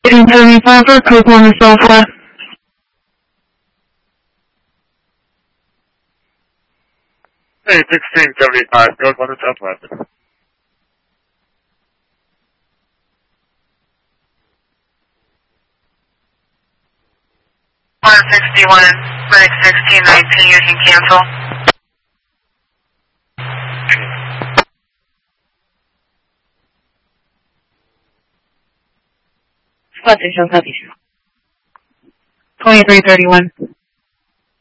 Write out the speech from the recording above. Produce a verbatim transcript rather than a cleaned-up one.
sixteen seventy-five for Copeland Southwest. Hey, sixteen seventy-five, Copeland Southwest. one sixty-one, break sixteen nineteen, you can cancel. Squad station, Southeast. twenty-three thirty-one.